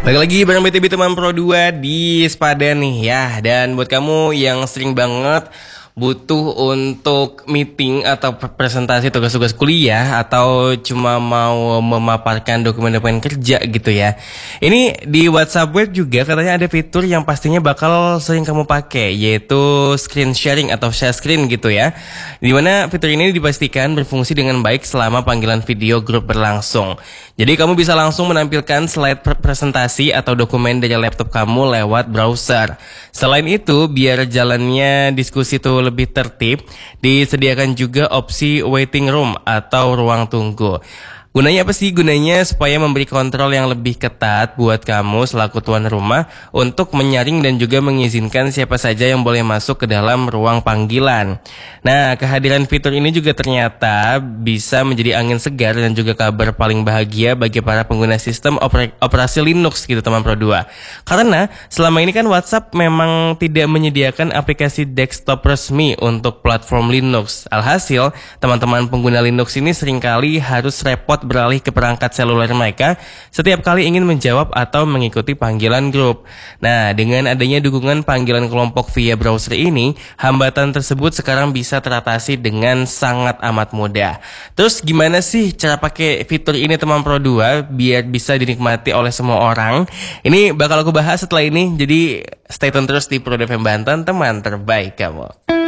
Balik lagi bareng BTB Teman Pro 2 di Sepadan nih ya. Dan buat kamu yang sering banget butuh untuk meeting atau presentasi tugas-tugas kuliah atau cuma mau memaparkan dokumen-dokumen kerja gitu ya. Ini di WhatsApp web juga katanya ada fitur yang pastinya bakal sering kamu pakai, yaitu screen sharing atau share screen gitu ya. Dimana fitur ini dipastikan berfungsi dengan baik selama panggilan video grup berlangsung. Jadi kamu bisa langsung menampilkan slide presentasi atau dokumen dari laptop kamu lewat browser. Selain itu, biar jalannya diskusi itu lebih tertib, disediakan juga opsi waiting room atau ruang tunggu. Gunanya apa sih? Gunanya supaya memberi kontrol yang lebih ketat buat kamu selaku tuan rumah untuk menyaring dan juga mengizinkan siapa saja yang boleh masuk ke dalam ruang panggilan. Nah, kehadiran fitur ini juga ternyata bisa menjadi angin segar dan juga kabar paling bahagia bagi para pengguna sistem operasi Linux gitu teman Pro 2. Karena selama ini kan WhatsApp memang tidak menyediakan aplikasi desktop resmi untuk platform Linux. Alhasil, teman-teman pengguna Linux ini seringkali harus repot beralih ke perangkat seluler mereka setiap kali ingin menjawab atau mengikuti panggilan grup. Nah, dengan adanya dukungan panggilan kelompok via browser ini, hambatan tersebut sekarang bisa teratasi dengan sangat amat mudah. Terus gimana sih cara pakai fitur ini teman Pro 2 biar bisa dinikmati oleh semua orang? Ini bakal aku bahas setelah ini, jadi stay tune terus di Pro FM Banten, teman terbaik kamu.